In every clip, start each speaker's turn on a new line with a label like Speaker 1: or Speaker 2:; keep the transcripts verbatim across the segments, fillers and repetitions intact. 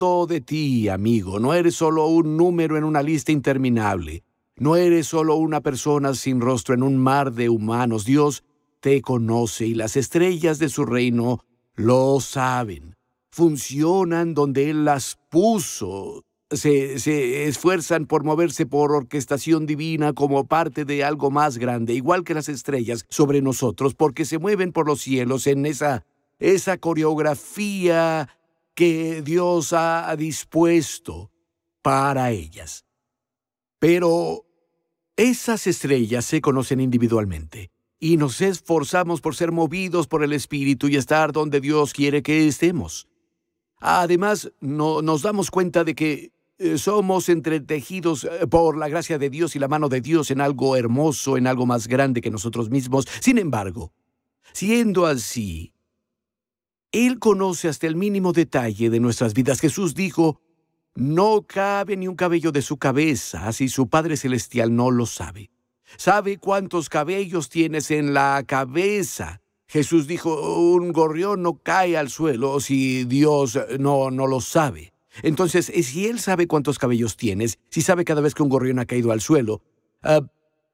Speaker 1: de ti, amigo. No eres solo un número en una lista interminable. No eres solo una persona sin rostro en un mar de humanos. Dios te conoce y las estrellas de su reino lo saben. Funcionan donde Él las puso. Se, se esfuerzan por moverse por orquestación divina como parte de algo más grande, igual que las estrellas sobre nosotros, porque se mueven por los cielos en esa, esa coreografía que Dios ha dispuesto para ellas. Pero esas estrellas se conocen individualmente y nos esforzamos por ser movidos por el Espíritu y estar donde Dios quiere que estemos. Además, no, nos damos cuenta de que eh, somos entretejidos eh, por la gracia de Dios y la mano de Dios en algo hermoso, en algo más grande que nosotros mismos. Sin embargo, siendo así, Él conoce hasta el mínimo detalle de nuestras vidas. Jesús dijo, no cabe ni un cabello de su cabeza si su Padre Celestial no lo sabe. ¿Sabe cuántos cabellos tienes en la cabeza? Jesús dijo, un gorrión no cae al suelo si Dios no, no lo sabe. Entonces, si Él sabe cuántos cabellos tienes, si sabe cada vez que un gorrión ha caído al suelo, uh,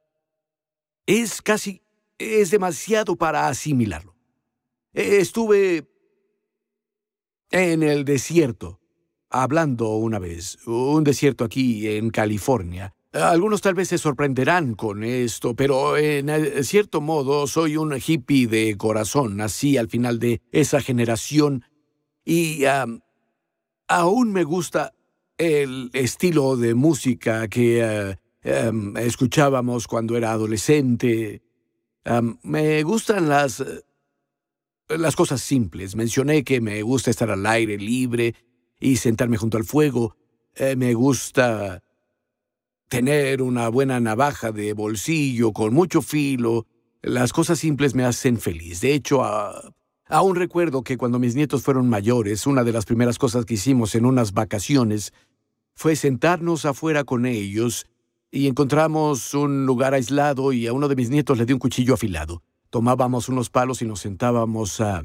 Speaker 1: es casi, es demasiado para asimilarlo. Estuve en el desierto, hablando una vez, un desierto aquí en California. Algunos tal vez se sorprenderán con esto, pero en cierto modo soy un hippie de corazón. Nací al final de esa generación y um, aún me gusta el estilo de música que uh, um, escuchábamos cuando era adolescente. Um, me gustan las... Las cosas simples. Mencioné que me gusta estar al aire libre y sentarme junto al fuego. Eh, me gusta tener una buena navaja de bolsillo con mucho filo. Las cosas simples me hacen feliz. De hecho, a, aún recuerdo que cuando mis nietos fueron mayores, una de las primeras cosas que hicimos en unas vacaciones fue sentarnos afuera con ellos y encontramos un lugar aislado y a uno de mis nietos le di un cuchillo afilado. Tomábamos unos palos y nos sentábamos a,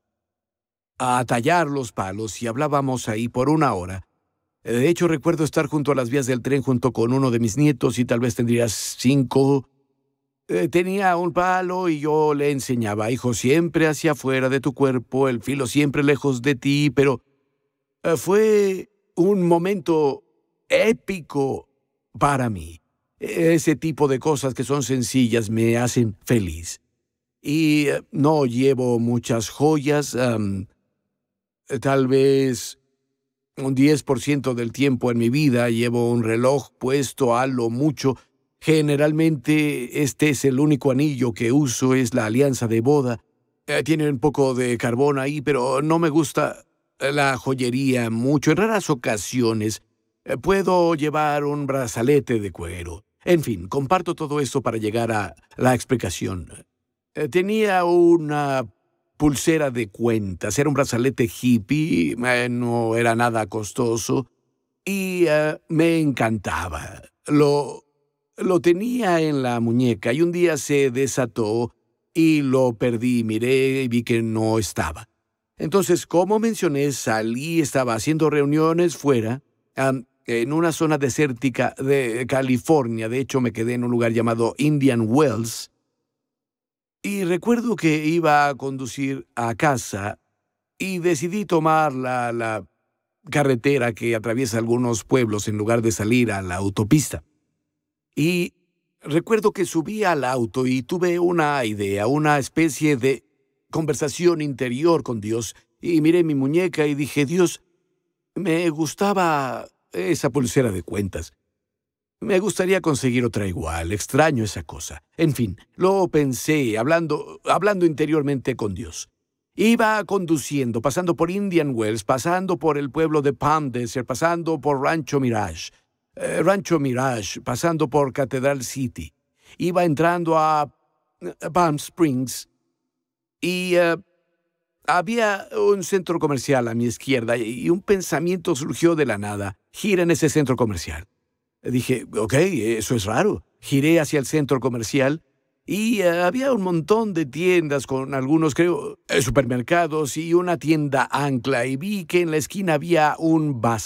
Speaker 1: a tallar los palos y hablábamos ahí por una hora. De hecho, recuerdo estar junto a las vías del tren junto con uno de mis nietos y tal vez tendría cinco. Eh, tenía un palo y yo le enseñaba, hijo, siempre hacia afuera de tu cuerpo, el filo siempre lejos de ti, pero eh, fue un momento épico para mí. Ese tipo de cosas que son sencillas me hacen feliz. Y uh, no llevo muchas joyas, um, tal vez un diez por ciento del tiempo en mi vida llevo un reloj puesto a lo mucho. Generalmente este es el único anillo que uso, es la alianza de boda. Eh, tiene un poco de carbón ahí, pero no me gusta la joyería mucho. En raras ocasiones eh, puedo llevar un brazalete de cuero. En fin, comparto todo esto para llegar a la explicación. Tenía una pulsera de cuentas, era un brazalete hippie, eh, no era nada costoso y uh, me encantaba. Lo, lo tenía en la muñeca y un día se desató y lo perdí. Miré y vi que no estaba. Entonces, como mencioné, salí, estaba haciendo reuniones fuera, um, en una zona desértica de California. De hecho, me quedé en un lugar llamado Indian Wells. Y recuerdo que iba a conducir a casa y decidí tomar la, la carretera que atraviesa algunos pueblos en lugar de salir a la autopista. Y recuerdo que subí al auto y tuve una idea, una especie de conversación interior con Dios. Y miré mi muñeca y dije, Dios, me gustaba esa pulsera de cuentas. Me gustaría conseguir otra igual. Extraño esa cosa. En fin, lo pensé, hablando, hablando interiormente con Dios. Iba conduciendo, pasando por Indian Wells, pasando por el pueblo de Palm Desert, pasando por Rancho Mirage. Eh, Rancho Mirage, pasando por Cathedral City. Iba entrando a uh, Palm Springs y uh, había un centro comercial a mi izquierda y un pensamiento surgió de la nada. Gira en ese centro comercial. Dije, ok, eso es raro. Giré hacia el centro comercial Y eh, había un montón de tiendas con algunos, creo, eh, supermercados y una tienda ancla. Y vi que en la esquina había un bazar.